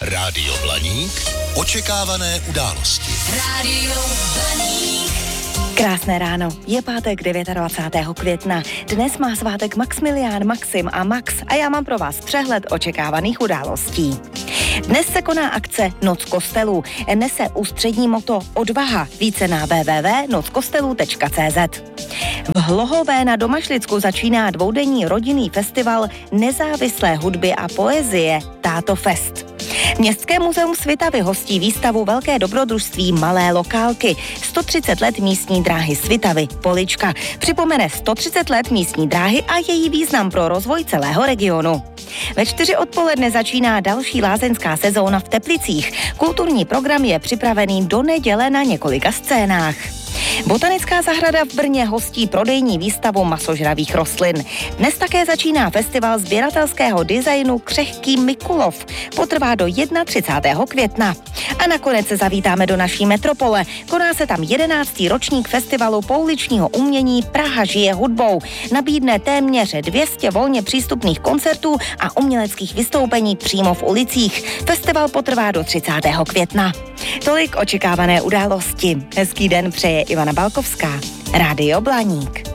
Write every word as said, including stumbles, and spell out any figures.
Rádio Blaník. Očekávané události. Rádio Blaník. Krásné ráno, je pátek dvacátého devátého května. Dnes má svátek Maximilián, Maxim a Max a já mám pro vás přehled očekávaných událostí. Dnes se koná akce Noc kostelů. Nese ústřední motto Odvaha. Více na w w w tečka noc kostelů tečka c z. V Hlohové na Domašlicku začíná dvoudenní rodinný festival nezávislé hudby a poezie Táto Fest. Městské muzeum Svitavy hostí výstavu Velké dobrodružství Malé lokálky. sto třicet let místní dráhy Svitavy, Polička. Připomene sto třicet let místní dráhy a její význam pro rozvoj celého regionu. Ve čtyři odpoledne začíná další lázeňská sezóna v Teplicích. Kulturní program je připravený do neděle na několika scénách. Botanická zahrada v Brně hostí prodejní výstavu masožravých rostlin. Dnes také začíná festival sběratelského designu Křehký Mikulov. Potrvá do třicátého prvního května. A nakonec se zavítáme do naší metropole. Koná se tam jedenáctý ročník festivalu pouličního umění Praha žije hudbou. Nabídne téměř dvě stě volně přístupných koncertů a uměleckých vystoupení přímo v ulicích. Festival potrvá do třicátého května. Tolik očekávané události. Hezký den přeje Ivana Balkovská. Rádio Blaník.